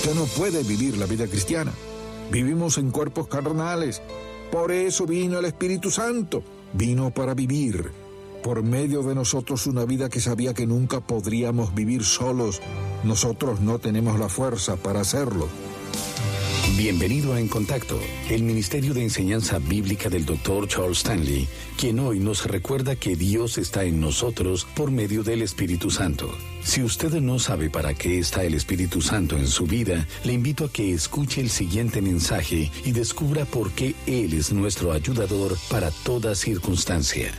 Usted no puede vivir la vida cristiana. Vivimos en cuerpos carnales. Por eso vino el Espíritu Santo. Vino para vivir por medio de nosotros una vida que sabía que nunca podríamos vivir solos. Nosotros no tenemos la fuerza para hacerlo. Bienvenido a En Contacto, el Ministerio de Enseñanza Bíblica del Dr. Charles Stanley, quien hoy nos recuerda que Dios está en nosotros por medio del Espíritu Santo. Si usted no sabe para qué está el Espíritu Santo en su vida, le invito a que escuche el siguiente mensaje y descubra por qué Él es nuestro ayudador para toda circunstancia.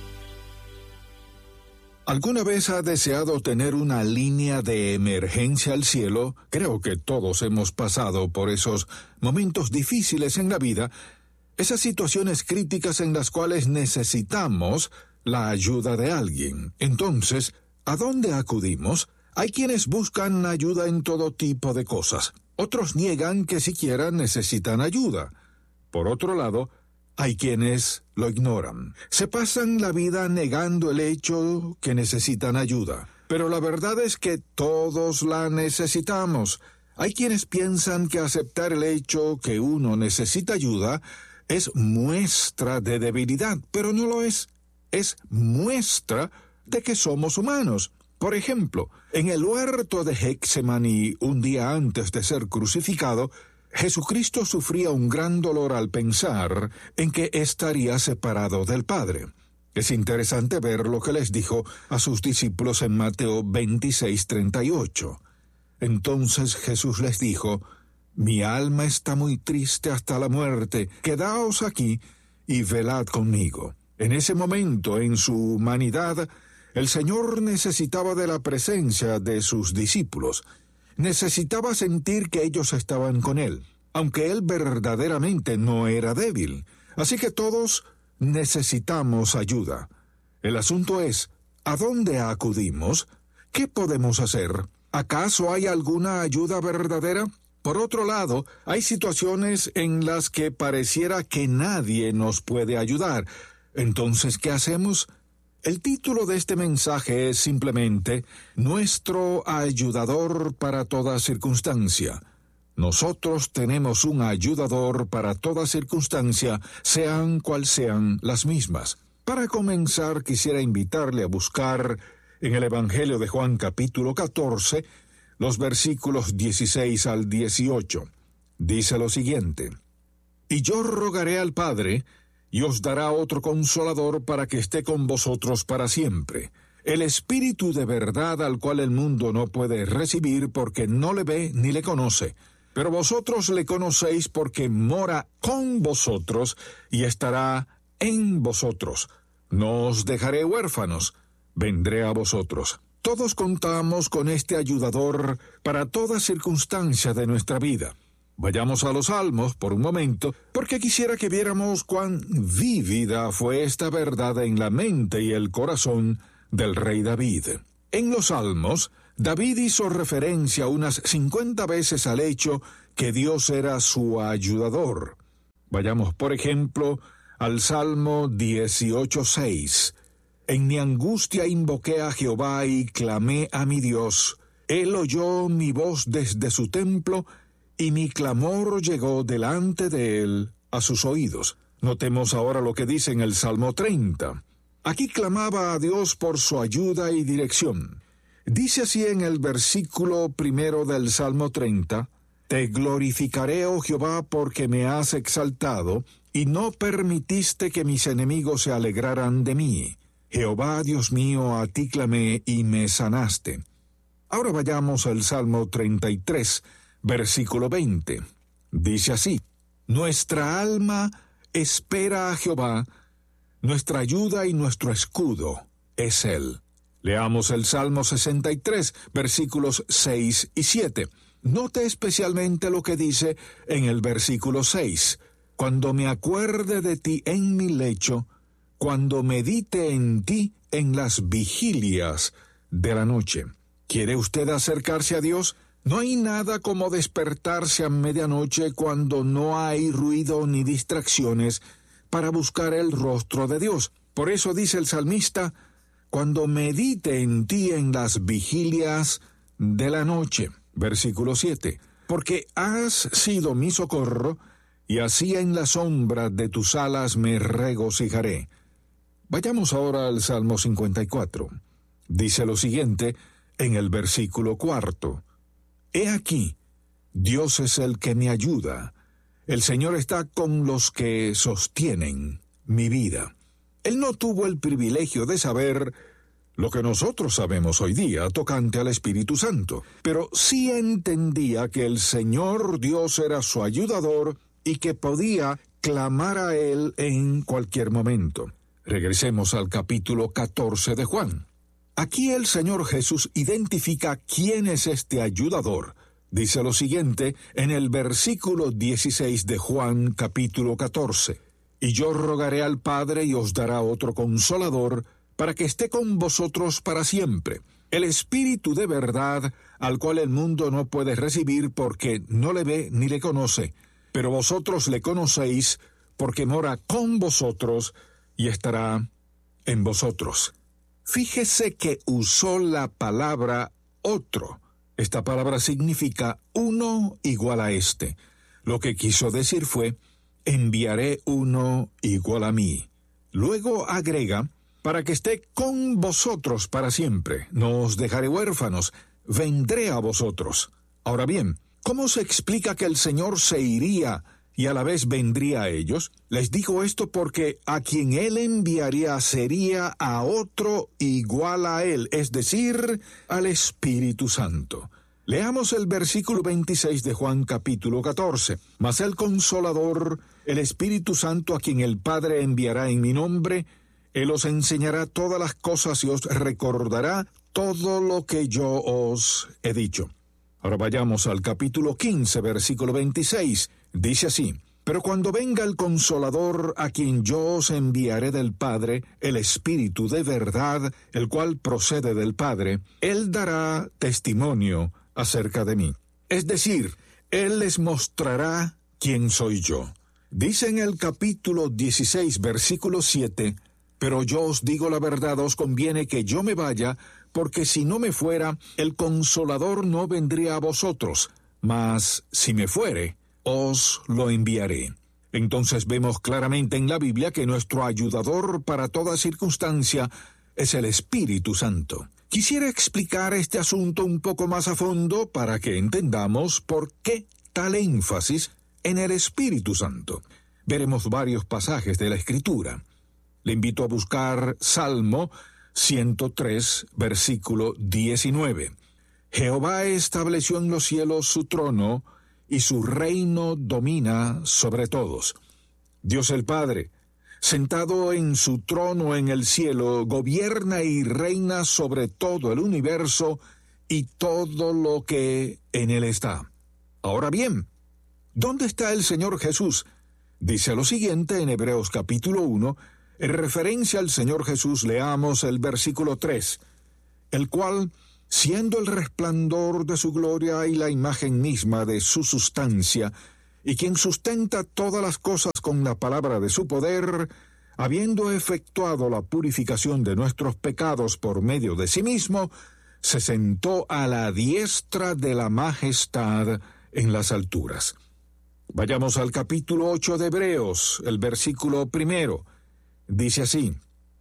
¿Alguna vez ha deseado tener una línea de emergencia al cielo? Creo que todos hemos pasado por esos momentos difíciles en la vida, esas situaciones críticas en las cuales necesitamos la ayuda de alguien. Entonces, ¿a dónde acudimos? Hay quienes buscan ayuda en todo tipo de cosas. Otros niegan que siquiera necesitan ayuda. Por otro lado, hay quienes lo ignoran. Se pasan la vida negando el hecho que necesitan ayuda. Pero la verdad es que todos la necesitamos. Hay quienes piensan que aceptar el hecho que uno necesita ayuda es muestra de debilidad, pero no lo es. Es muestra de que somos humanos. Por ejemplo, en el huerto de Getsemaní, un día antes de ser crucificado, Jesucristo sufría un gran dolor al pensar en que estaría separado del Padre. Es interesante ver lo que les dijo a sus discípulos en Mateo 26:38. Entonces Jesús les dijo: «Mi alma está muy triste hasta la muerte, quedaos aquí y velad conmigo». En ese momento, en su humanidad, el Señor necesitaba de la presencia de sus discípulos. Necesitaba sentir que ellos estaban con él, aunque él verdaderamente no era débil. Así que todos necesitamos ayuda. El asunto es, ¿a dónde acudimos? ¿Qué podemos hacer? ¿Acaso hay alguna ayuda verdadera? Por otro lado, hay situaciones en las que pareciera que nadie nos puede ayudar. Entonces, ¿qué hacemos? El título de este mensaje es simplemente Nuestro ayudador para toda circunstancia. Nosotros tenemos un ayudador para toda circunstancia, sean cual sean las mismas. Para comenzar, quisiera invitarle a buscar en el Evangelio de Juan capítulo 14, los versículos 16 al 18. Dice lo siguiente: «Y yo rogaré al Padre, y os dará otro Consolador para que esté con vosotros para siempre, el Espíritu de verdad al cual el mundo no puede recibir porque no le ve ni le conoce. Pero vosotros le conocéis porque mora con vosotros y estará en vosotros. No os dejaré huérfanos, vendré a vosotros». Todos contamos con este ayudador para toda circunstancia de nuestra vida. Vayamos a los Salmos por un momento, porque quisiera que viéramos cuán vívida fue esta verdad en la mente y el corazón del rey David. En los Salmos, David hizo referencia unas 50 veces al hecho que Dios era su ayudador. Vayamos, por ejemplo, al Salmo 18:6. «En mi angustia invoqué a Jehová y clamé a mi Dios. Él oyó mi voz desde su templo, y mi clamor llegó delante de él a sus oídos». Notemos ahora lo que dice en el Salmo 30. Aquí clamaba a Dios por su ayuda y dirección. Dice así en el versículo 1 del Salmo 30, «Te glorificaré, oh Jehová, porque me has exaltado, y no permitiste que mis enemigos se alegraran de mí. Jehová, Dios mío, a ti clamé y me sanaste». Ahora vayamos al Salmo 33, versículo 20. Dice así: «Nuestra alma espera a Jehová, nuestra ayuda y nuestro escudo es Él». Leamos el Salmo 63, versículos 6 y 7. Note especialmente lo que dice en el versículo 6. «Cuando me acuerde de ti en mi lecho, cuando medite en ti en las vigilias de la noche». ¿Quiere usted acercarse a Dios? No hay nada como despertarse a medianoche cuando no hay ruido ni distracciones para buscar el rostro de Dios. Por eso dice el salmista: «Cuando medite en ti en las vigilias de la noche». Versículo 7. porque has sido mi socorro, y así en la sombra de tus alas me regocijaré. Vayamos ahora al Salmo 54. Dice lo siguiente en el versículo 4. He aquí, Dios es el que me ayuda. El Señor está con los que sostienen mi vida. Él no tuvo el privilegio de saber lo que nosotros sabemos hoy día tocante al Espíritu Santo, pero sí entendía que el Señor Dios era su ayudador y que podía clamar a Él en cualquier momento. Regresemos al capítulo 14 de Juan. Aquí el Señor Jesús identifica quién es este ayudador. Dice lo siguiente en el versículo 16 de Juan capítulo 14. Y yo rogaré al Padre y os dará otro consolador, para que esté con vosotros para siempre, el Espíritu de verdad, al cual el mundo no puede recibir porque no le ve ni le conoce, pero vosotros le conocéis porque mora con vosotros y estará en vosotros. Fíjese que usó la palabra otro. Esta palabra significa uno igual a este. Lo que quiso decir fue, enviaré uno igual a mí. Luego agrega, para que esté con vosotros para siempre. No os dejaré huérfanos, vendré a vosotros. Ahora bien, ¿cómo se explica que el Señor se iría y a la vez vendría a ellos? Les digo esto porque a quien Él enviaría sería a otro igual a Él, es decir, al Espíritu Santo. Leamos el versículo 26 de Juan capítulo 14. Mas el Consolador, el Espíritu Santo, a quien el Padre enviará en mi nombre, Él os enseñará todas las cosas y os recordará todo lo que yo os he dicho. Ahora vayamos al capítulo 15, versículo 26. Dice así, pero cuando venga el Consolador, a quien yo os enviaré del Padre, el Espíritu de verdad, el cual procede del Padre, Él dará testimonio acerca de mí. Es decir, Él les mostrará quién soy yo. Dice en el capítulo 16, versículo 7, pero yo os digo la verdad, os conviene que yo me vaya, porque si no me fuera, el Consolador no vendría a vosotros, mas si me fuere, os lo enviaré. Entonces vemos claramente en la Biblia que nuestro ayudador para toda circunstancia es el Espíritu Santo. Quisiera explicar este asunto un poco más a fondo para que entendamos por qué tal énfasis en el Espíritu Santo. Veremos varios pasajes de la Escritura. Le invito a buscar Salmo 103, versículo 19. Jehová estableció en los cielos su trono, y su reino domina sobre todos. Dios el Padre, sentado en su trono en el cielo, gobierna y reina sobre todo el universo y todo lo que en él está. Ahora bien, ¿dónde está el Señor Jesús? Dice lo siguiente en Hebreos capítulo 1, en referencia al Señor Jesús leamos el versículo 3, el cual, siendo el resplandor de su gloria y la imagen misma de su sustancia, y quien sustenta todas las cosas con la palabra de su poder, habiendo efectuado la purificación de nuestros pecados por medio de sí mismo, se sentó a la diestra de la majestad en las alturas. Vayamos al capítulo 8 de Hebreos, el versículo 1. Dice así,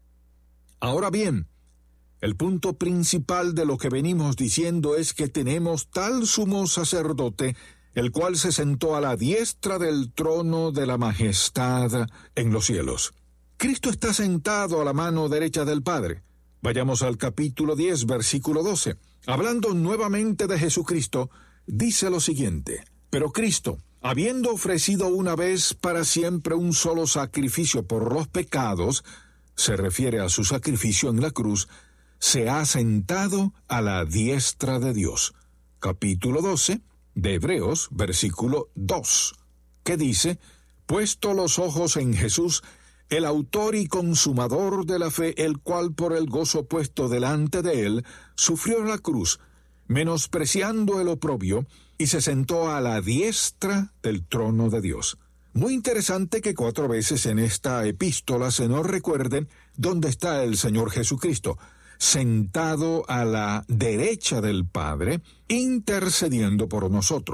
ahora bien, el punto principal de lo que venimos diciendo es que tenemos tal sumo sacerdote, el cual se sentó a la diestra del trono de la majestad en los cielos. Cristo está sentado a la mano derecha del Padre. Vayamos al capítulo 10, versículo 12. Hablando nuevamente de Jesucristo, dice lo siguiente, pero Cristo, habiendo ofrecido una vez para siempre un solo sacrificio por los pecados, se refiere a su sacrificio en la cruz, se ha sentado a la diestra de Dios. Capítulo 12 de Hebreos, versículo 2, que dice, puesto los ojos en Jesús, el autor y consumador de la fe, el cual por el gozo puesto delante de él, sufrió la cruz, menospreciando el oprobio, y se sentó a la diestra del trono de Dios. Muy interesante que 4 veces en esta epístola se nos recuerde dónde está el Señor Jesucristo, sentado a la derecha del Padre, intercediendo por nosotros.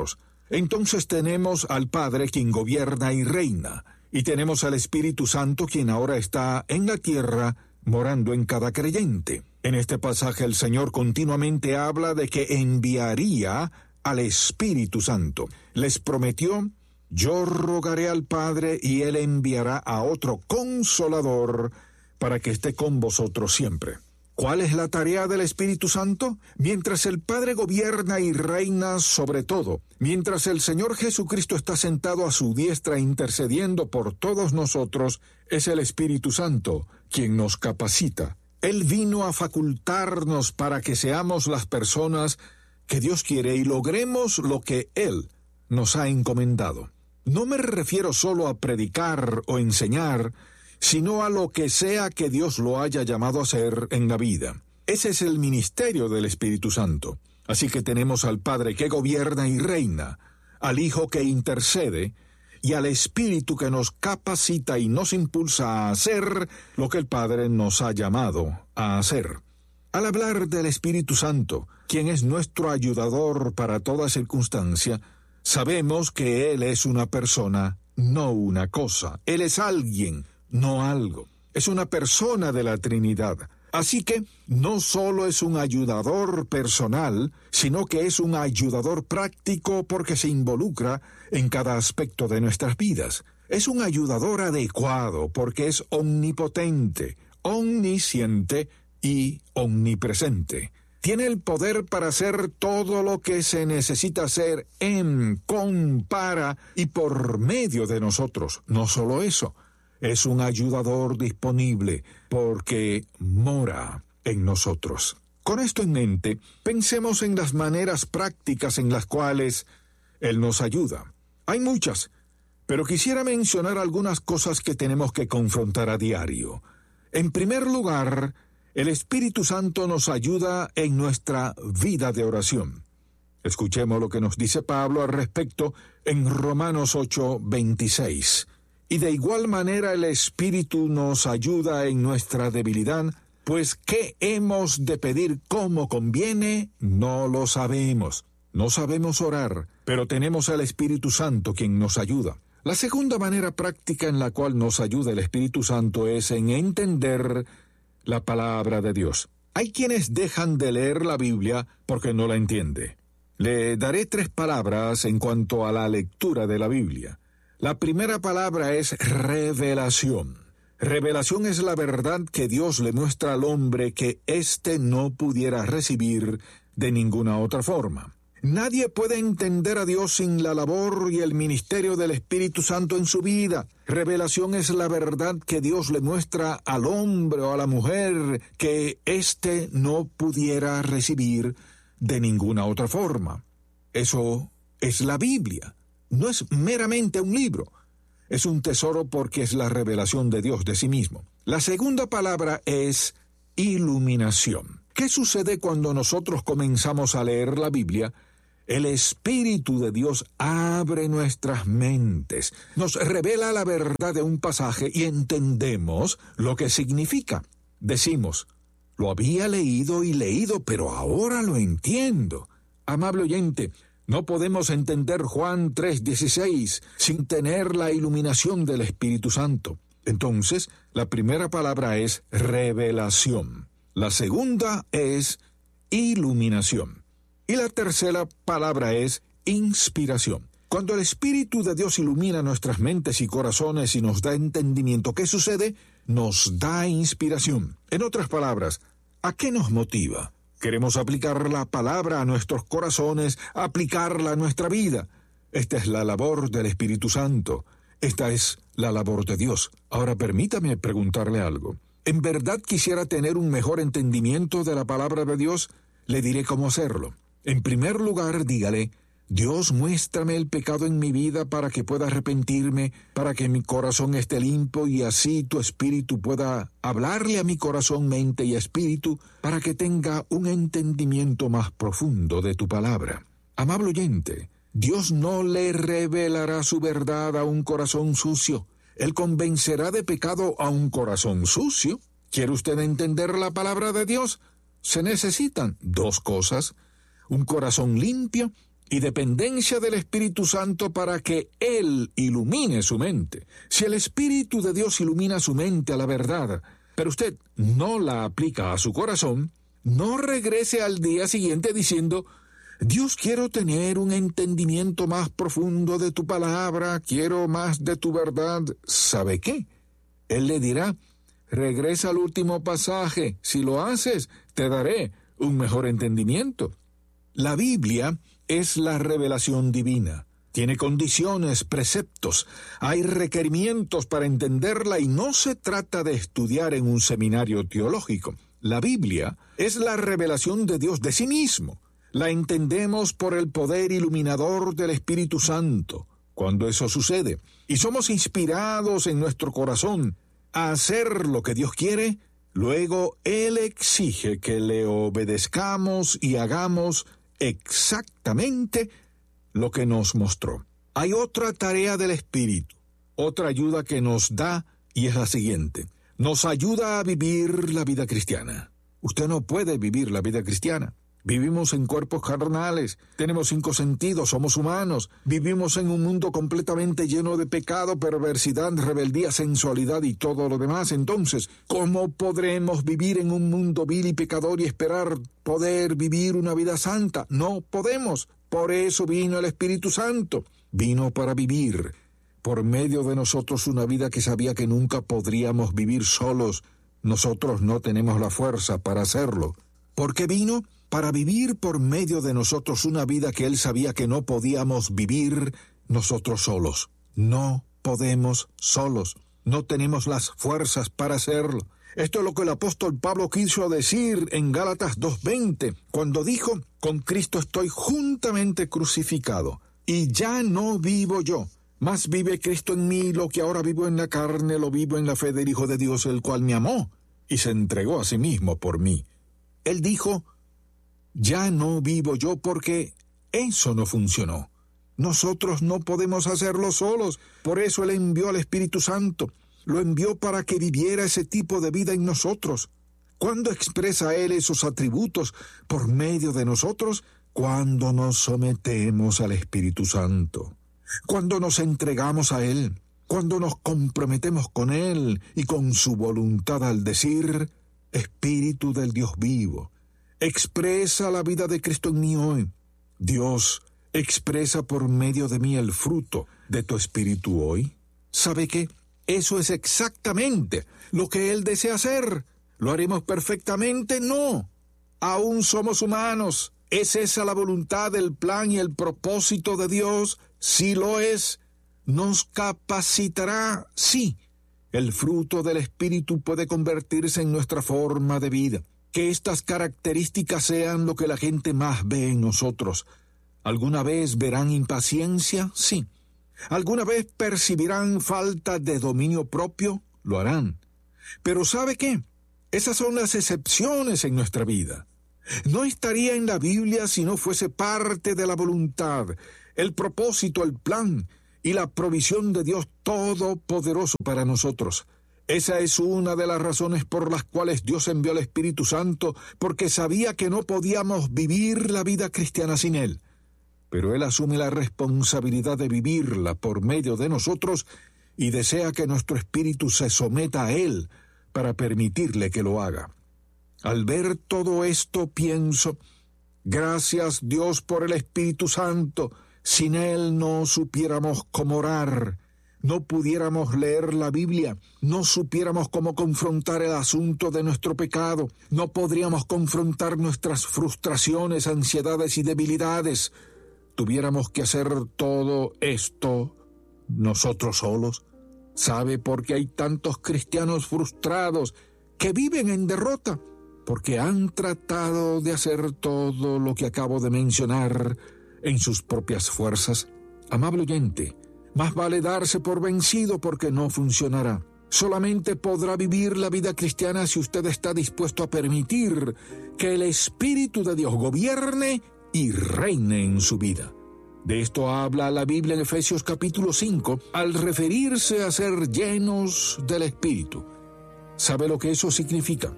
Entonces tenemos al Padre quien gobierna y reina, y tenemos al Espíritu Santo quien ahora está en la tierra, morando en cada creyente. En este pasaje el Señor continuamente habla de que enviaría al Espíritu Santo. Les prometió: yo rogaré al Padre y Él enviará a otro Consolador para que esté con vosotros siempre. ¿Cuál es la tarea del Espíritu Santo? Mientras el Padre gobierna y reina sobre todo, mientras el Señor Jesucristo está sentado a su diestra intercediendo por todos nosotros, es el Espíritu Santo quien nos capacita. Él vino a facultarnos para que seamos las personas que Dios quiere y logremos lo que Él nos ha encomendado. No me refiero solo a predicar o enseñar, sino a lo que sea que Dios lo haya llamado a hacer en la vida. Ese es el ministerio del Espíritu Santo. Así que tenemos al Padre que gobierna y reina, al Hijo que intercede, y al Espíritu que nos capacita y nos impulsa a hacer lo que el Padre nos ha llamado a hacer. Al hablar del Espíritu Santo, quien es nuestro ayudador para toda circunstancia, sabemos que Él es una persona, no una cosa. Él es alguien, no algo. Es una persona de la Trinidad. Así que no solo es un ayudador personal, sino que es un ayudador práctico porque se involucra en cada aspecto de nuestras vidas. Es un ayudador adecuado porque es omnipotente, omnisciente y omnipresente. Tiene el poder para hacer todo lo que se necesita hacer en, con, para y por medio de nosotros. No solo eso. Es un ayudador disponible porque mora en nosotros. Con esto en mente, pensemos en las maneras prácticas en las cuales Él nos ayuda. Hay muchas, pero quisiera mencionar algunas cosas que tenemos que confrontar a diario. En primer lugar, el Espíritu Santo nos ayuda en nuestra vida de oración. Escuchemos lo que nos dice Pablo al respecto en Romanos 8:26. Y de igual manera el Espíritu nos ayuda en nuestra debilidad, pues ¿qué hemos de pedir como conviene? No lo sabemos. No sabemos orar, pero tenemos al Espíritu Santo quien nos ayuda. La segunda manera práctica en la cual nos ayuda el Espíritu Santo es en entender la palabra de Dios. Hay quienes dejan de leer la Biblia porque no la entiende. Le daré 3 palabras en cuanto a la lectura de la Biblia. La primera palabra es revelación. Revelación es la verdad que Dios le muestra al hombre que éste no pudiera recibir de ninguna otra forma. Nadie puede entender a Dios sin la labor y el ministerio del Espíritu Santo en su vida. Revelación es la verdad que Dios le muestra al hombre o a la mujer que éste no pudiera recibir de ninguna otra forma. Eso es la Biblia. No es meramente un libro. Es un tesoro porque es la revelación de Dios de sí mismo. La segunda palabra es iluminación. ¿Qué sucede cuando nosotros comenzamos a leer la Biblia? El Espíritu de Dios abre nuestras mentes, nos revela la verdad de un pasaje y entendemos lo que significa. Decimos, lo había leído, pero ahora lo entiendo. Amable oyente, no podemos entender Juan 3:16 sin tener la iluminación del Espíritu Santo. Entonces, la primera palabra es revelación. La segunda es iluminación. Y la tercera palabra es inspiración. Cuando el Espíritu de Dios ilumina nuestras mentes y corazones y nos da entendimiento, ¿qué sucede? Nos da inspiración. En otras palabras, ¿a qué nos motiva? Queremos aplicar la palabra a nuestros corazones, aplicarla a nuestra vida. Esta es la labor del Espíritu Santo. Esta es la labor de Dios. Ahora permítame preguntarle algo. ¿En verdad quisiera tener un mejor entendimiento de la palabra de Dios? Le diré cómo hacerlo. En primer lugar, dígale, Dios, muéstrame el pecado en mi vida para que pueda arrepentirme, para que mi corazón esté limpio y así tu Espíritu pueda hablarle a mi corazón, mente y espíritu para que tenga un entendimiento más profundo de tu palabra. Amable oyente, Dios no le revelará su verdad a un corazón sucio. Él convencerá de pecado a un corazón sucio. ¿Quiere usted entender la palabra de Dios? Se necesitan 2 cosas, un corazón limpio y dependencia del Espíritu Santo para que Él ilumine su mente. Si el Espíritu de Dios ilumina su mente a la verdad, pero usted no la aplica a su corazón, no regrese al día siguiente diciendo: Dios, quiero tener un entendimiento más profundo de tu palabra, quiero más de tu verdad. ¿Sabe qué? Él le dirá: regresa al último pasaje, si lo haces, te daré un mejor entendimiento. La Biblia es la revelación divina. Tiene condiciones, preceptos, hay requerimientos para entenderla y no se trata de estudiar en un seminario teológico. La Biblia es la revelación de Dios de sí mismo. La entendemos por el poder iluminador del Espíritu Santo. Cuando eso sucede y somos inspirados en nuestro corazón a hacer lo que Dios quiere, luego Él exige que le obedezcamos y hagamos exactamente lo que nos mostró. Hay otra tarea del Espíritu, otra ayuda que nos da, y es la siguiente: nos ayuda a vivir la vida cristiana. Usted no puede vivir la vida cristiana. Vivimos en cuerpos carnales, tenemos 5 sentidos, somos humanos, vivimos en un mundo completamente lleno de pecado, perversidad, rebeldía, sensualidad y todo lo demás. Entonces, ¿cómo podremos vivir en un mundo vil y pecador y esperar poder vivir una vida santa? No podemos. Por eso vino el Espíritu Santo. Vino para vivir por medio de nosotros una vida que sabía que nunca podríamos vivir solos. Nosotros no tenemos la fuerza para hacerlo. ¿Por qué vino? Para vivir por medio de nosotros una vida que Él sabía que no podíamos vivir nosotros solos. No podemos solos. No tenemos las fuerzas para hacerlo. Esto es lo que el apóstol Pablo quiso decir en Gálatas 2:20, cuando dijo: con Cristo estoy juntamente crucificado, y ya no vivo yo, mas vive Cristo en mí. Lo que ahora vivo en la carne, lo vivo en la fe del Hijo de Dios, el cual me amó y se entregó a sí mismo por mí. Él dijo: ya no vivo yo, porque eso no funcionó. Nosotros no podemos hacerlo solos. Por eso Él envió al Espíritu Santo. Lo envió para que viviera ese tipo de vida en nosotros. ¿Cuándo expresa Él esos atributos por medio de nosotros? Cuando nos sometemos al Espíritu Santo. Cuando nos entregamos a Él. Cuando nos comprometemos con Él y con su voluntad al decir: Espíritu del Dios vivo, expresa la vida de Cristo en mí hoy. Dios, expresa por medio de mí el fruto de tu Espíritu hoy. ¿Sabe qué? Eso es exactamente lo que Él desea hacer. ¿Lo haremos perfectamente? No. Aún somos humanos. ¿Es esa la voluntad, el plan y el propósito de Dios? Sí lo es. ¿Nos capacitará? Sí. El fruto del Espíritu puede convertirse en nuestra forma de vida. Que estas características sean lo que la gente más ve en nosotros. ¿Alguna vez verán impaciencia? Sí. ¿Alguna vez percibirán falta de dominio propio? Lo harán. Pero ¿sabe qué? Esas son las excepciones en nuestra vida. No estaría en la Biblia si no fuese parte de la voluntad, el propósito, el plan y la provisión de Dios Todopoderoso para nosotros. Esa es una de las razones por las cuales Dios envió al Espíritu Santo, porque sabía que no podíamos vivir la vida cristiana sin Él. Pero Él asume la responsabilidad de vivirla por medio de nosotros y desea que nuestro espíritu se someta a Él para permitirle que lo haga. Al ver todo esto pienso: gracias Dios por el Espíritu Santo. Sin Él no supiéramos cómo orar, no pudiéramos leer la Biblia, no supiéramos cómo confrontar el asunto de nuestro pecado, no podríamos confrontar nuestras frustraciones, ansiedades y debilidades. Tuviéramos que hacer todo esto nosotros solos. ¿Sabe por qué hay tantos cristianos frustrados que viven en derrota? Porque han tratado de hacer todo lo que acabo de mencionar en sus propias fuerzas. Amable oyente, más vale darse por vencido, porque no funcionará. Solamente podrá vivir la vida cristiana si usted está dispuesto a permitir que el Espíritu de Dios gobierne y reine en su vida. De esto habla la Biblia en Efesios capítulo 5, al referirse a ser llenos del Espíritu. ¿Sabe lo que eso significa?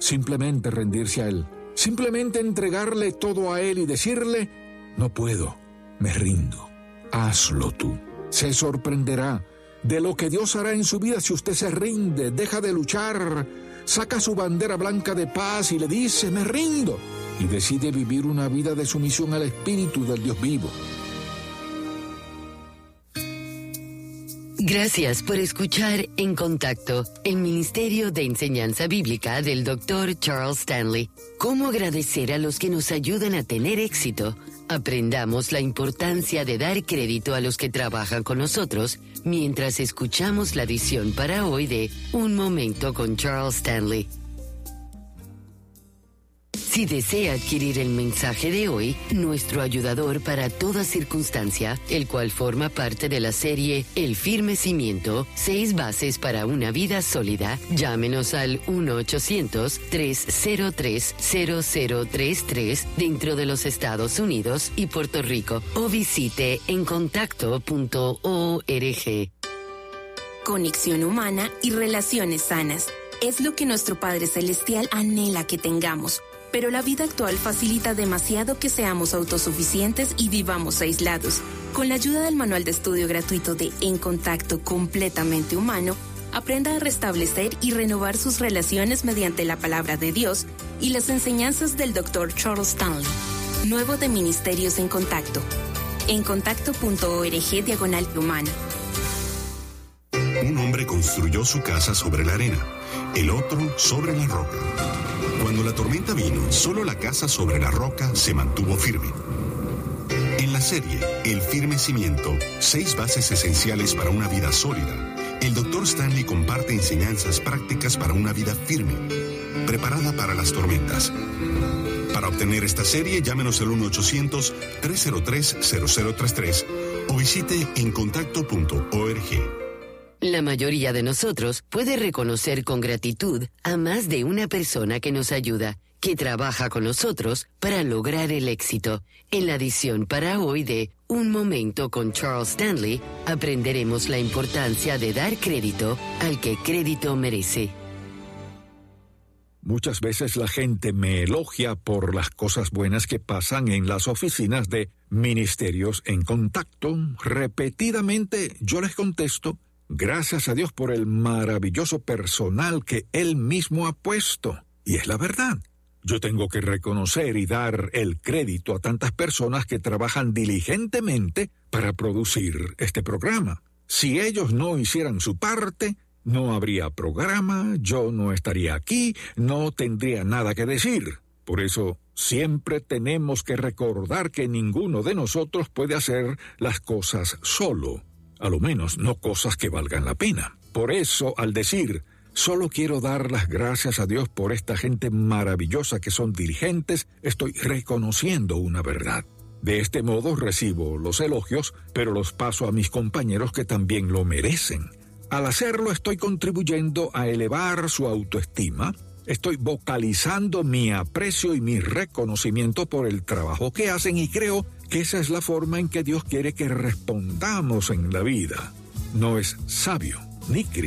Simplemente rendirse a Él. Simplemente entregarle todo a Él y decirle: no puedo, Me rindo. Hazlo tú. Se sorprenderá de lo que Dios hará en su vida si usted se rinde, deja de luchar, saca su bandera blanca de paz y le dice, me rindo, y decide vivir una vida de sumisión al Espíritu del Dios vivo. Gracias por escuchar En Contacto, el Ministerio de Enseñanza Bíblica del Dr. Charles Stanley. ¿Cómo agradecer a los que nos ayudan a tener éxito? Aprendamos la importancia de dar crédito a los que trabajan con nosotros mientras escuchamos la edición para hoy de Un Momento con Charles Stanley. Si desea adquirir el mensaje de hoy, nuestro ayudador para toda circunstancia, el cual forma parte de la serie El Firme Cimiento, 6 bases para una vida sólida, llámenos al 1-800-303-0033 dentro de los Estados Unidos y Puerto Rico o visite encontacto.org. Conexión humana y relaciones sanas es lo que nuestro Padre Celestial anhela que tengamos. Pero la vida actual facilita demasiado que seamos autosuficientes y vivamos aislados. Con la ayuda del manual de estudio gratuito de En Contacto completamente humano, aprenda a restablecer y renovar sus relaciones mediante la palabra de Dios y las enseñanzas del Dr. Charles Stanley. Nuevo de Ministerios en Contacto. encontacto.org/humano. Un hombre construyó su casa sobre la arena, el otro sobre la roca. Cuando la tormenta vino, solo la casa sobre la roca se mantuvo firme. En la serie El Firme Cimiento, 6 bases esenciales para una vida sólida, el Dr. Stanley comparte enseñanzas prácticas para una vida firme, preparada para las tormentas. Para obtener esta serie, llámenos al 1-800-303-0033 o visite encontacto.org. La mayoría de nosotros puede reconocer con gratitud a más de una persona que nos ayuda, que trabaja con nosotros para lograr el éxito. En la edición para hoy de Un Momento con Charles Stanley, aprenderemos la importancia de dar crédito al que crédito merece. Muchas veces la gente me elogia por las cosas buenas que pasan en las oficinas de Ministerios en Contacto. Repetidamente yo les contesto, gracias a Dios por el maravilloso personal que Él mismo ha puesto. Y es la verdad. Yo tengo que reconocer y dar el crédito a tantas personas que trabajan diligentemente para producir este programa. Si ellos no hicieran su parte, no habría programa, yo no estaría aquí, no tendría nada que decir. Por eso, siempre tenemos que recordar que ninguno de nosotros puede hacer las cosas solo. A lo menos no cosas que valgan la pena. Por eso, al decir, solo quiero dar las gracias a Dios por esta gente maravillosa que son diligentes, estoy reconociendo una verdad. De este modo recibo los elogios, pero los paso a mis compañeros que también lo merecen. Al hacerlo estoy contribuyendo a elevar su autoestima, estoy vocalizando mi aprecio y mi reconocimiento por el trabajo que hacen y creo que esa es la forma en que Dios quiere que respondamos en la vida. No es sabio ni cristiano